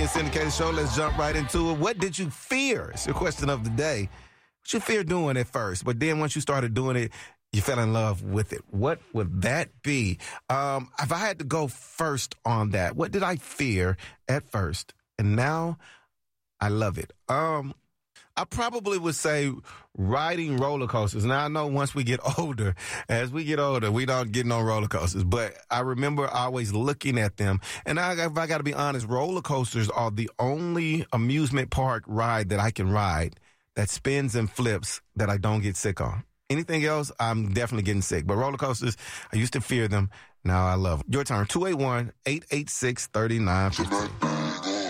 and Syndicated Show. Let's jump right into it. What did you fear? It's your question of the day. What you fear doing at first, but then once you started doing it, you fell in love with it. What would that be? If I had to go first on that, what did I fear at first? And now I love it. I probably would say riding roller coasters. Now, I know once we get older, we don't get no roller coasters. But I remember always looking at them. And if I got to be honest, roller coasters are the only amusement park ride that I can ride that spins and flips that I don't get sick on. Anything else, I'm definitely getting sick. But roller coasters, I used to fear them. Now I love them. Your turn, 281-886-3915.